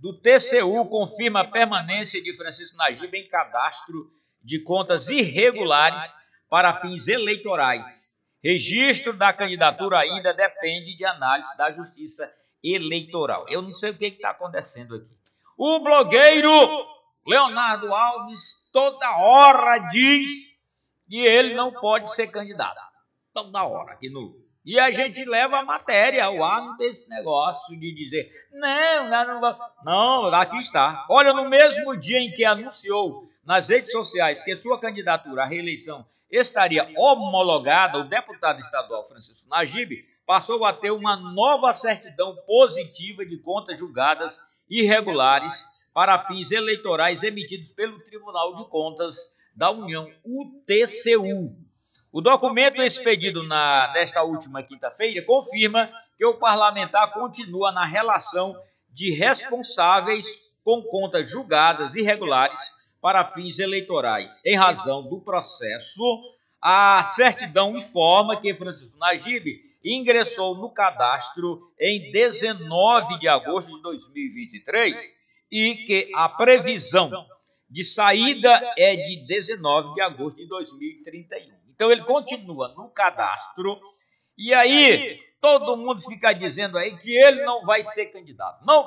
do TCU confirma a permanência de Francisco Najib em cadastro de contas irregulares para fins eleitorais. Registro da candidatura ainda depende de análise da Justiça Eleitoral. Eu não sei o que está acontecendo aqui. O blogueiro Leonardo Alves toda hora diz que ele não pode ser candidato. Toda hora aqui no... E a gente leva a matéria ao ar, não tem esse negócio de dizer, não, aqui está. Olha, no mesmo dia em que anunciou nas redes sociais que sua candidatura à reeleição estaria homologada, o deputado estadual Francisco Najib passou a ter uma nova certidão positiva de contas julgadas irregulares para fins eleitorais emitidos pelo Tribunal de Contas da União, o TCU. O documento expedido nesta última quinta-feira confirma que o parlamentar continua na relação de responsáveis com contas julgadas irregulares para fins eleitorais. Em razão do processo, a certidão informa que Francisco Najib ingressou no cadastro em 19 de agosto de 2023 e que a previsão de saída é de 19 de agosto de 2031. Então, ele continua no cadastro e aí todo mundo fica dizendo aí que ele não vai ser candidato. Não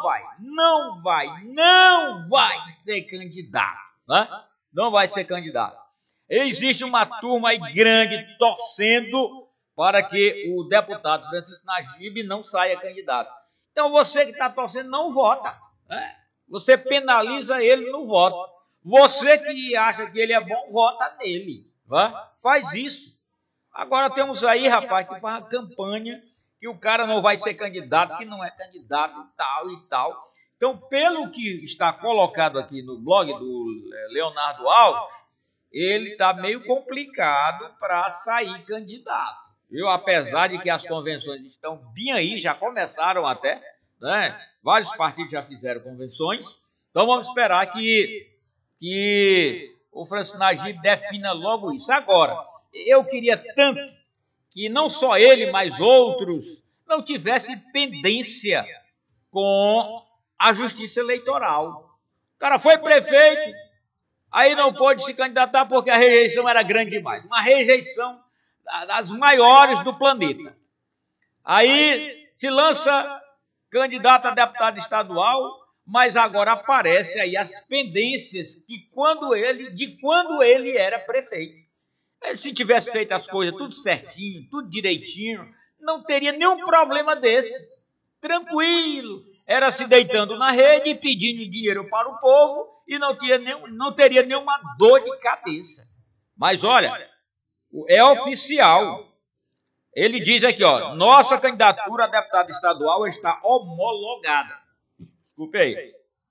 vai ser candidato. Né? Não vai ser candidato. Existe uma turma aí grande torcendo para que o deputado Francisco Najib não saia candidato. Então, você que está torcendo não vota. Né? Você penaliza ele no voto. Você que acha que ele é bom, vota nele. Faz isso. Agora temos aí, rapaz, que faz uma campanha que o cara não vai ser candidato, que não é candidato e tal e tal. Então, pelo que está colocado aqui no blog do Leonardo Alves, ele está meio complicado para sair candidato. Viu? Apesar de que as convenções estão bem aí, já começaram até, né? Vários partidos já fizeram convenções. Então, vamos esperar que o Francisco Najib defina logo isso. Agora, eu queria tanto que não só ele, mas outros não tivessem pendência com a Justiça Eleitoral. O cara foi prefeito, aí não pôde se candidatar porque a rejeição era grande demais. Uma rejeição das maiores do planeta. Aí se lança candidato a deputado estadual, mas agora aparece aí as pendências de quando ele era prefeito. Se tivesse feito as coisas tudo certinho, tudo direitinho, não teria nenhum problema desse. Tranquilo. Era se deitando na rede e pedindo dinheiro para o povo e não teria nenhuma dor de cabeça. Mas olha, é oficial. Ele diz aqui, ó, nossa candidatura a deputado estadual está homologada. Desculpe aí.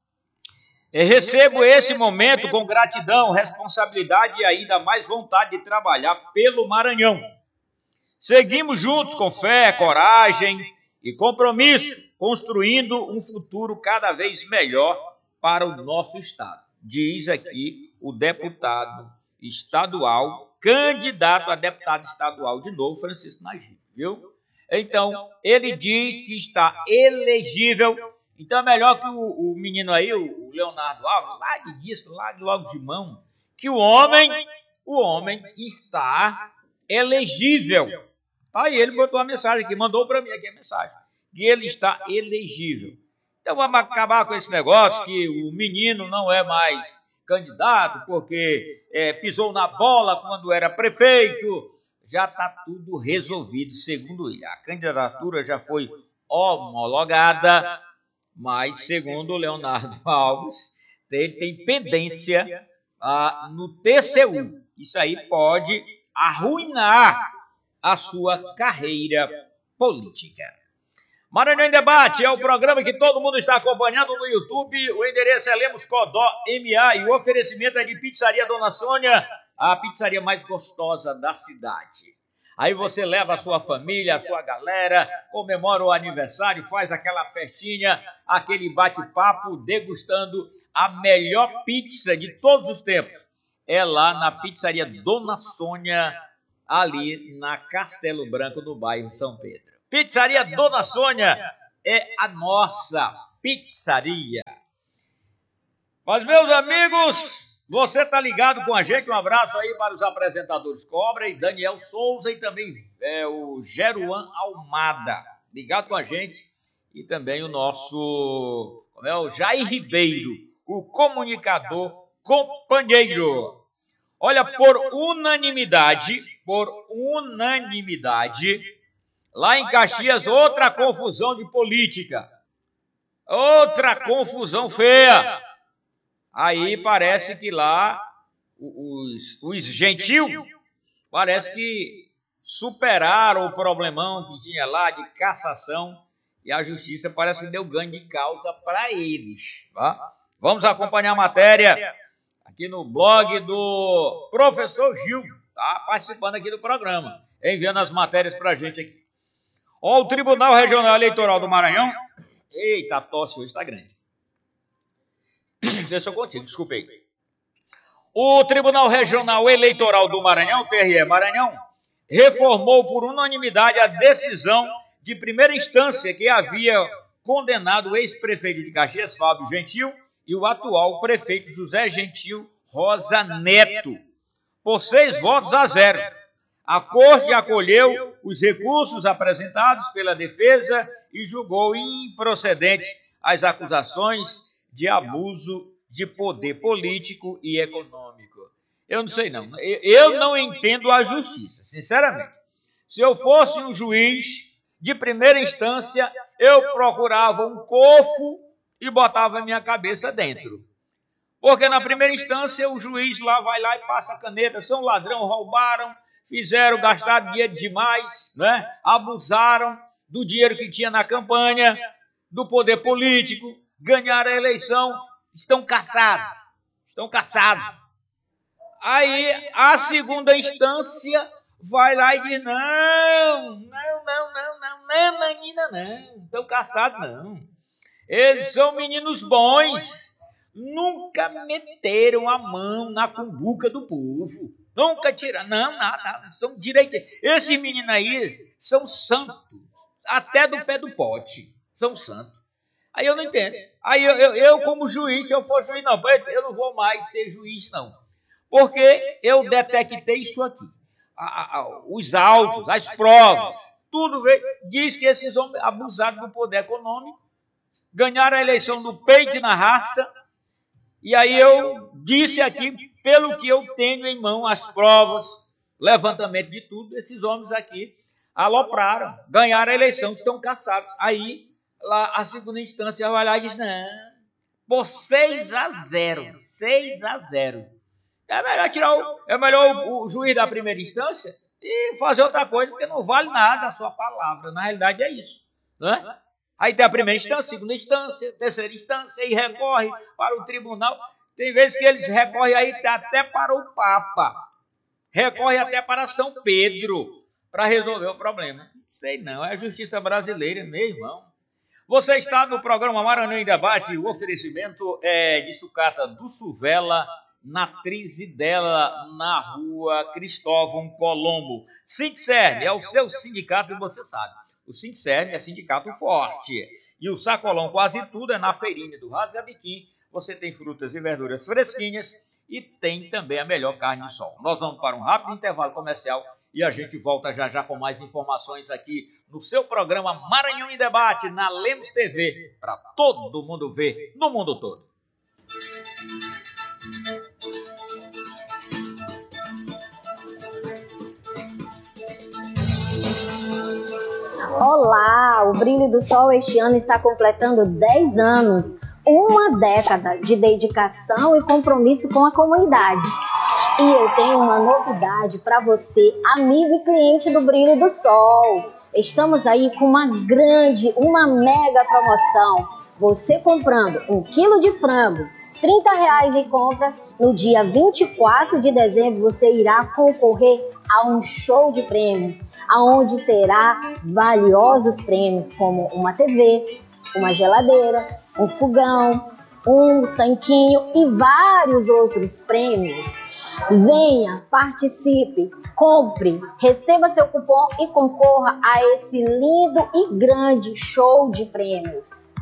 Recebo esse momento com gratidão, responsabilidade e ainda mais vontade de trabalhar pelo Maranhão. Seguimos juntos com fé, coragem e compromisso, construindo um futuro cada vez melhor para o nosso estado. Diz aqui o deputado estadual, candidato a deputado estadual de novo, Francisco Najib, viu? Então, ele diz que está elegível. Então é melhor que o menino aí, o Leonardo Alves, largue logo de mão, que o homem está elegível. Aí ele botou uma mensagem aqui, mandou para mim aqui a mensagem, que ele está elegível. Então vamos acabar com esse negócio que o menino não é mais candidato porque pisou na bola quando era prefeito. Já está tudo resolvido, segundo ele. A candidatura já foi homologada, mas, segundo o Leonardo Alves, ele tem pendência no TCU. Isso aí pode arruinar a sua carreira política. Maranhão em Debate é o programa que todo mundo está acompanhando no YouTube. O endereço é Lemos Codó MA e o oferecimento é de Pizzaria Dona Sônia, a pizzaria mais gostosa da cidade. Aí você leva a sua família, a sua galera, comemora o aniversário, faz aquela festinha, aquele bate-papo, degustando a melhor pizza de todos os tempos. É lá na Pizzaria Dona Sônia, ali na Castelo Branco, no bairro São Pedro. Pizzaria Dona Sônia é a nossa pizzaria. Mas, meus amigos, você tá ligado com a gente? Um abraço aí para os apresentadores Cobra e Daniel Souza e também o Jeruan Almada, ligado com a gente. E também o nosso, o Jair Ribeiro, o comunicador companheiro. Olha, por unanimidade, lá em Caxias, outra confusão de política. Outra confusão feia. Aí parece que lá os gentil parece que superaram o problemão que tinha lá de cassação e a justiça parece que deu ganho de causa para eles. Tá? Vamos acompanhar a matéria aqui no blog do professor Gil, tá? Participando aqui do programa, enviando as matérias para a gente aqui. Ó, o Tribunal Regional Eleitoral do Maranhão. Eita, a tosse hoje está grande. Deixa eu contigo, desculpe aí. O Tribunal Regional Eleitoral do Maranhão, TRE Maranhão, reformou por unanimidade a decisão de primeira instância que havia condenado o ex-prefeito de Caxias, Fábio Gentil, e o atual prefeito José Gentil Rosa Neto, por 6-0. A Corte acolheu os recursos apresentados pela defesa e julgou improcedentes as acusações de abuso de poder político e econômico. Eu não sei não. Eu não entendo a justiça, sinceramente. Se eu fosse um juiz de primeira instância, eu procurava um cofo e botava a minha cabeça dentro. Porque na primeira instância o juiz lá vai lá e passa a caneta. São ladrão, roubaram, gastaram dinheiro demais, né? Abusaram do dinheiro que tinha na campanha, do poder político, ganharam a eleição, estão cassados. Aí a segunda instância vai lá e diz, não, estão cassados não. Eles são meninos bons, nunca meteram a mão na cumbuca do povo, nunca tiraram, não, são direitos. Esses meninos aí são santos, até do pé do pote, são santos. Aí eu não entendo. Aí eu como juiz, se eu for juiz, não, eu não vou mais ser juiz, não. Porque eu detectei isso aqui. Os autos, as provas, tudo diz que esses homens abusaram do poder econômico, ganharam a eleição no peito e na raça, e aí eu disse aqui, pelo que eu tenho em mão, as provas, levantamento de tudo, esses homens aqui alopraram, ganharam a eleição, estão cassados. Aí lá a segunda instância vai lá e diz, não, por 6-0. É melhor o juiz da primeira instância e fazer outra coisa, porque não vale nada a sua palavra. Na realidade é isso. Né? Aí tem a primeira instância, segunda instância, terceira instância, e recorre para o tribunal. Tem vezes que eles recorrem aí até para o Papa. Recorre até para São Pedro para resolver o problema. Não sei não, é a justiça brasileira, meu irmão. Você está no programa Maranhão em Debate, o oferecimento é de sucata do Suvela, na Trizidela, na rua Cristóvão Colombo. Sindserv é o seu sindicato e você sabe. O Sindserv é sindicato forte. E o Sacolão Quase Tudo é na feirinha do Rasgabiquim. Você tem frutas e verduras fresquinhas e tem também a melhor carne de sol. Nós vamos para um rápido intervalo comercial e a gente volta já com mais informações aqui no seu programa Maranhão em Debate, na Lemos TV, para todo mundo ver no mundo todo. Olá, o Brilho do Sol este ano está completando 10 anos, uma década de dedicação e compromisso com a comunidade. E eu tenho uma novidade para você, amigo e cliente do Brilho do Sol. Estamos aí com uma mega promoção. Você comprando 1 quilo de frango, R$30 em compras, no dia 24 de dezembro você irá concorrer a um show de prêmios, onde terá valiosos prêmios como uma TV, uma geladeira, um fogão, um tanquinho e vários outros prêmios. Venha, participe, compre, receba seu cupom e concorra a esse lindo e grande show de prêmios.